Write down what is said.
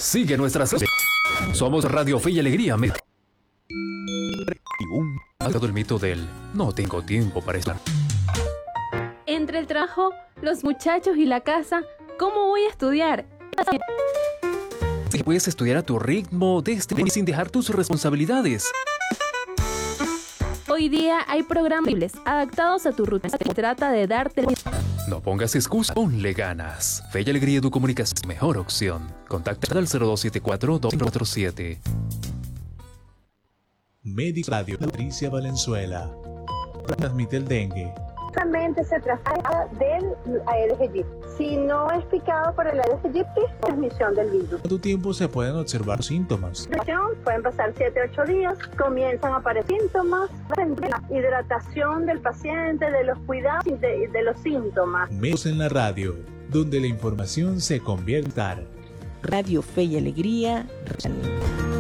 Sigue nuestras redes. Somos Radio Fe y Alegría. Ha dado el mito del no tengo tiempo para estar. Entre el trabajo, los muchachos y la casa, ¿cómo voy a estudiar? Si puedes estudiar a tu ritmo, desde y sin dejar tus responsabilidades. Hoy día hay programas adaptados a tu rutina. Se trata de darte... No pongas excusas, ponle ganas. Fe y Alegría Educomunicación es mejor opción. Contacta al 0274-247. Medic Radio Patricia Valenzuela. Transmite el dengue. Justamente se trata del Aedes aegypti. Si no es picado por el Aedes aegypti, es transmisión del virus. ¿Cuánto tiempo se pueden observar síntomas? Pueden pasar 7-8 días, comienzan a aparecer síntomas, la hidratación del paciente, de los cuidados y de los síntomas. Medios en la radio, donde la información se convierte en... Radio Fe y Alegría.